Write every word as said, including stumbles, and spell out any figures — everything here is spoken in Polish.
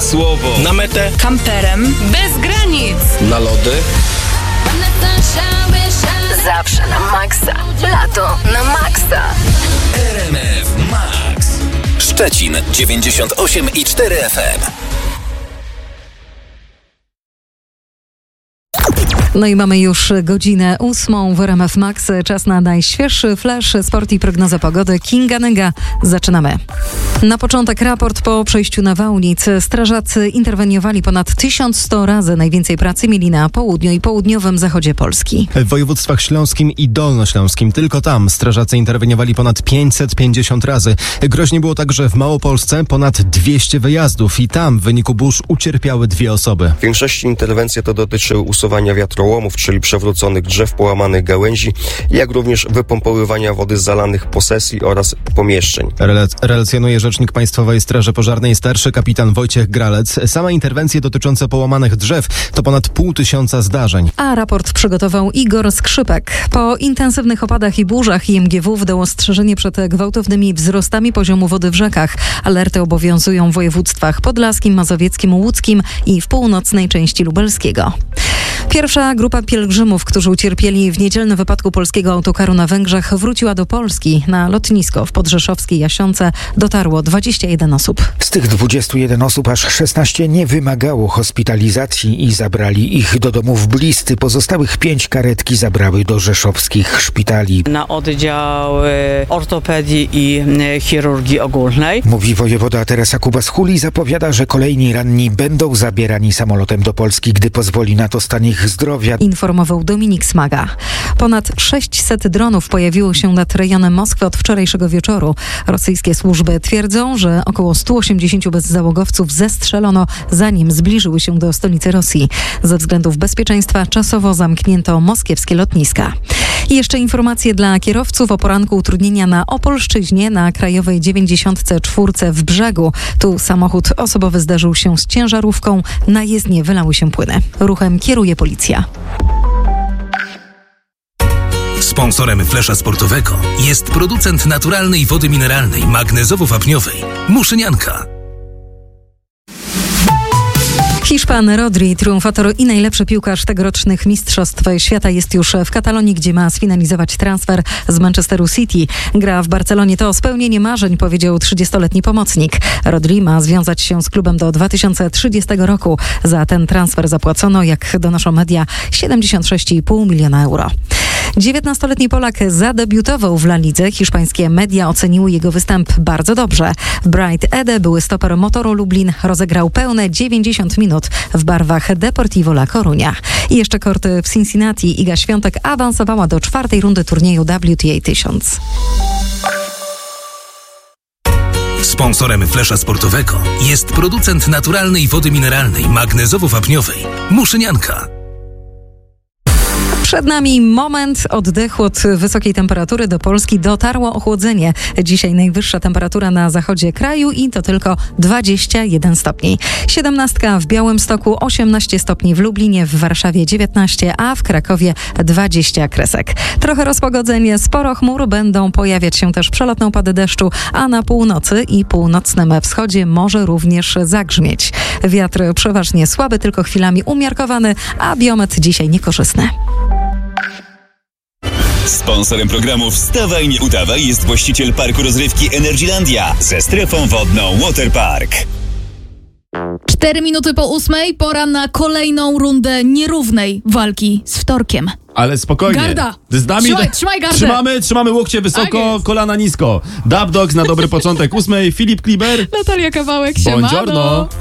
słowo. Na metę. Kamperem. Bez granic. Na lody. Zawsze na maksa. Lato na maksa. R M F Max. Szczecin dziewięćdziesiąt osiem i cztery F M. No i mamy już godzinę ósmą w R M F Max. Czas na najświeższy flash, sport i prognoza pogody. Kinga Nega. Zaczynamy. Na początek raport po przejściu nawałnic. Strażacy interweniowali ponad tysiąc sto razy. Najwięcej pracy mieli na południu i południowym zachodzie Polski. W województwach śląskim i dolnośląskim. Tylko tam strażacy interweniowali ponad pięćset pięćdziesiąt razy. Groźnie było także w Małopolsce. Ponad dwieście wyjazdów i tam w wyniku burz ucierpiały dwie osoby. W większości interwencje to dotyczyły usuwania wiatrołomów, czyli przewróconych drzew, połamanych gałęzi, jak również wypompowywania wody z zalanych posesji oraz pomieszczeń. Rel- relacjonuje rzecznik Państwowej Straży Pożarnej starszy kapitan Wojciech Gralec. Same interwencje dotyczące połamanych drzew to ponad pół tysiąca zdarzeń. A raport przygotował Igor Skrzypek. Po intensywnych opadach i burzach I M G W wydało ostrzeżenie przed gwałtownymi wzrostami poziomu wody w rzekach. Alerty obowiązują w województwach podlaskim, mazowieckim, łódzkim i w północnej części lubelskiego. Pierwsza grupa pielgrzymów, którzy ucierpieli w niedzielnym wypadku polskiego autokaru na Węgrzech, wróciła do Polski. Na lotnisko w podrzeszowskiej Jasionce dotarło dwadzieścia jeden osób. Z tych dwudziestu jeden osób aż szesnaście nie wymagało hospitalizacji i zabrali ich do domów bliscy. Pozostałych pięć karetki zabrały do rzeszowskich szpitali. Na oddział ortopedii i chirurgii ogólnej. Mówi wojewoda Teresa Kubas-Huli, zapowiada, że kolejni ranni będą zabierani samolotem do Polski, gdy pozwoli na to stan ich zdrowia. Informował Dominik Smaga. Ponad sześćset dronów pojawiło się nad rejonem Moskwy od wczorajszego wieczoru. Rosyjskie służby twierdzą, że około stu osiemdziesięciu bezzałogowców zestrzelono, zanim zbliżyły się do stolicy Rosji. Ze względów bezpieczeństwa czasowo zamknięto moskiewskie lotniska. I jeszcze informacje dla kierowców o poranku utrudnienia na Opolszczyźnie na Krajowej dziewięćdziesiąt cztery w Brzegu. Tu samochód osobowy zderzył się z ciężarówką. Na jezdnię wylały się płyny. Ruchem kieruje policja. Sponsorem Flesza Sportowego jest producent naturalnej wody mineralnej magnezowo-wapniowej Muszynianka. Hiszpan Rodri, triumfator i najlepszy piłkarz tegorocznych Mistrzostw Świata, jest już w Katalonii, gdzie ma sfinalizować transfer z Manchesteru City. Gra w Barcelonie to spełnienie marzeń, powiedział trzydziestoletni pomocnik. Rodri ma związać się z klubem do dwa tysiące trzydziestego roku. Za ten transfer zapłacono, jak donoszą media, siedemdziesiąt sześć i pół miliona euro. dziewiętnastoletni Polak zadebiutował w La Lidze. Hiszpańskie media oceniły jego występ bardzo dobrze. Bright Ede, były stoper Motoru Lublin, rozegrał pełne dziewięćdziesiąt minut w barwach Deportivo La Coruña. I jeszcze korty w Cincinnati. Iga Świątek awansowała do czwartej rundy turnieju W T A tysiąc. Sponsorem Flesza Sportowego jest producent naturalnej wody mineralnej magnezowo-wapniowej Muszynianka. Przed nami moment oddechu od wysokiej temperatury. Do Polski dotarło ochłodzenie. Dzisiaj najwyższa temperatura na zachodzie kraju i to tylko dwadzieścia jeden stopni. siedemnastka w Białymstoku, osiemnaście stopni w Lublinie, w Warszawie dziewiętnaście, a w Krakowie dwadzieścia kresek. Trochę rozpogodzenie, sporo chmur, będą pojawiać się też przelotne opady deszczu, a na północy i północnym wschodzie może również zagrzmieć. Wiatr przeważnie słaby, tylko chwilami umiarkowany, a biometr dzisiaj niekorzystny. Sponsorem programu Wstawaj, nie udawaj jest właściciel parku rozrywki Energylandia ze strefą wodną Waterpark. Cztery minuty po ósmej, pora na kolejną rundę nierównej walki z wtorkiem. Ale spokojnie. Garda! Z nami Trzymaj, trzymaj gardę! Trzymamy, trzymamy łokcie wysoko, tak kolana nisko. Dub Dogs na dobry początek ósmej, Filip Kliber. Natalia Kawałek, siemano. Buongiorno.